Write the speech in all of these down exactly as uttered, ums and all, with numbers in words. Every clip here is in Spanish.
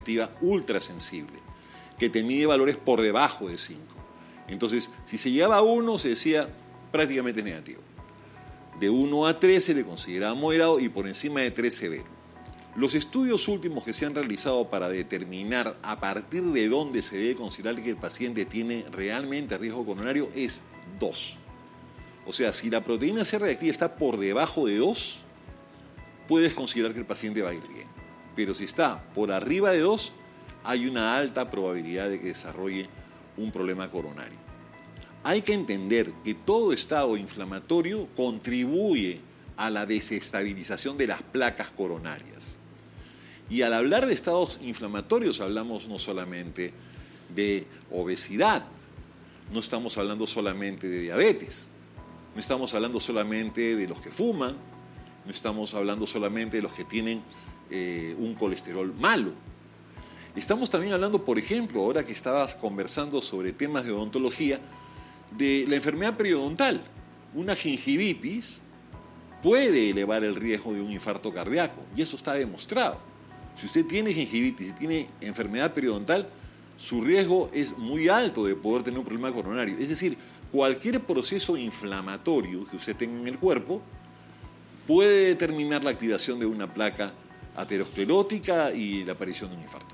ultra sensible, que te mide valores por debajo de cinco. Entonces, si se llegaba a uno, se decía prácticamente negativo. De uno a tres se le consideraba moderado y por encima de tres severo. Los estudios últimos que se han realizado para determinar a partir de dónde se debe considerar que el paciente tiene realmente riesgo coronario es dos. O sea, si la proteína C reactiva está por debajo de dos, puedes considerar que el paciente va a ir bien. Pero si está por arriba de dos, hay una alta probabilidad de que desarrolle un problema coronario. Hay que entender que todo estado inflamatorio contribuye a la desestabilización de las placas coronarias. Y al hablar de estados inflamatorios hablamos no solamente de obesidad, no estamos hablando solamente de diabetes, no estamos hablando solamente de los que fuman, no estamos hablando solamente de los que tienen eh, un colesterol malo. Estamos también hablando, por ejemplo, ahora que estabas conversando sobre temas de odontología, de la enfermedad periodontal. Una gingivitis puede elevar el riesgo de un infarto cardíaco y eso está demostrado. Si usted tiene gingivitis y tiene enfermedad periodontal, su riesgo es muy alto de poder tener un problema coronario. Es decir, cualquier proceso inflamatorio que usted tenga en el cuerpo puede determinar la activación de una placa aterosclerótica y la aparición de un infarto.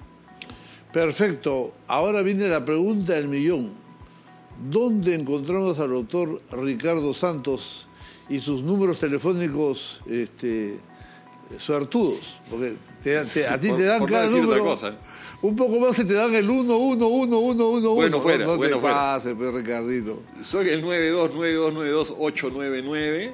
Perfecto. Ahora viene la pregunta del millón. ¿Dónde encontramos al doctor Ricardo Santos y sus números telefónicos este, suertudos? Porque te, te, a ti por, te dan por cada no decir número. Otra cosa. Un poco más se te dan el uno, uno, uno, uno, uno, bueno uno. Fuera, no bueno te fuera. pases, pues, Ricardito. Soy el nueve dos nueve dos nueve dos ocho nueve nueve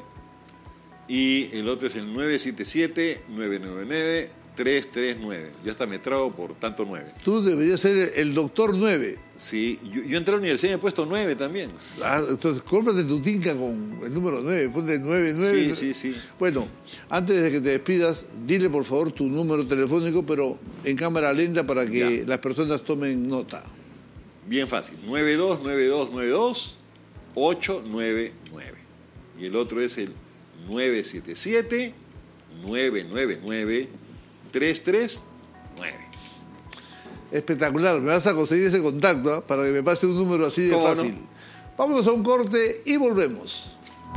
y el otro es el nueve siete siete nueve nueve nueve tres tres nueve. Ya está me trago por tanto nueve. Tú deberías ser el doctor nueve. Sí, yo, yo entré a la universidad y me he puesto nueve también. Ah, entonces, cómprate tu tinca con el número nueve, ponte nueve nueve. Sí, sí, sí. Bueno, antes de que te despidas, dile por favor tu número telefónico, pero en cámara lenta para que ya las personas tomen nota. Bien fácil, nueve dos nueve dos nueve dos ocho nueve nueve. Y el otro es el nueve siete siete nueve nueve nueve tres tres nueve. Espectacular, me vas a conseguir ese contacto, ¿eh? Para que me pase un número así de fácil. No? Vámonos a un corte y volvemos.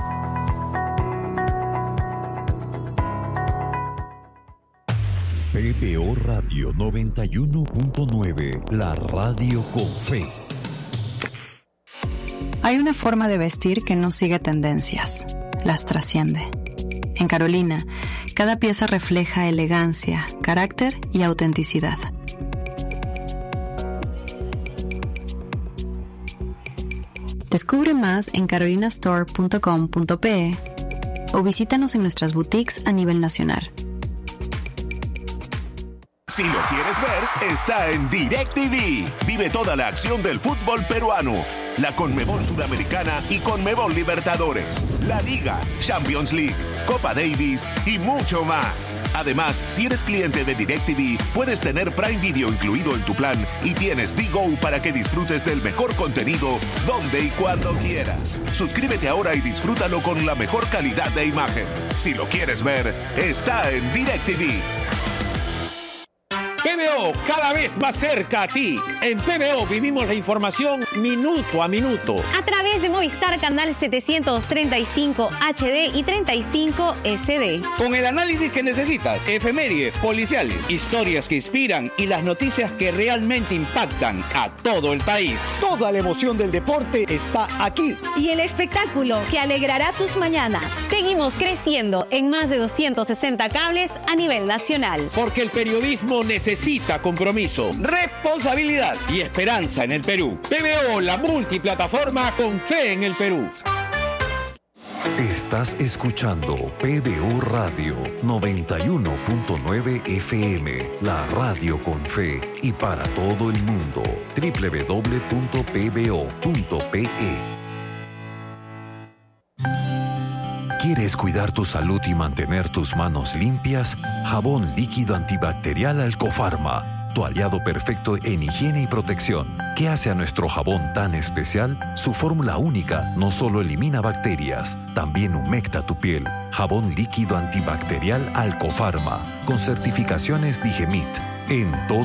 P B O Radio noventa y uno punto nueve, la radio con fe. Hay una forma de vestir que no sigue tendencias, las trasciende. En Carolina, cada pieza refleja elegancia, carácter y autenticidad. Descubre más en carolina store punto com punto pe o visítanos en nuestras boutiques a nivel nacional. Si lo quieres ver, está en DirecTV. Vive toda la acción del fútbol peruano, la Conmebol Sudamericana y Conmebol Libertadores, la Liga, Champions League, Copa Davis y mucho más. Además, si eres cliente de DirecTV, puedes tener Prime Video incluido en tu plan y tienes D-Go para que disfrutes del mejor contenido donde y cuando quieras. Suscríbete ahora y disfrútalo con la mejor calidad de imagen. Si lo quieres ver, está en DirecTV. P B O, cada vez más cerca a ti. En P B O vivimos la información minuto a minuto. A través de Movistar Canal setecientos treinta y cinco H D y treinta y cinco S D. Con el análisis que necesitas, efemérides, policiales, historias que inspiran y las noticias que realmente impactan a todo el país. Toda la emoción del deporte está aquí. Y el espectáculo que alegrará tus mañanas. Seguimos creciendo en más de doscientos sesenta cables a nivel nacional. Porque el periodismo necesita Necesita compromiso, responsabilidad y esperanza en el Perú. P B O, la multiplataforma con fe en el Perú. Estás escuchando P B O Radio noventa y uno punto nueve F M, la radio con fe y para todo el mundo. doble u doble u doble u punto p b o punto p e. ¿Quieres cuidar tu salud y mantener tus manos limpias? Jabón líquido antibacterial Alcofarma, tu aliado perfecto en higiene y protección. ¿Qué hace a nuestro jabón tan especial? Su fórmula única no solo elimina bacterias, también humecta tu piel. Jabón líquido antibacterial Alcofarma, con certificaciones Digemit, en todo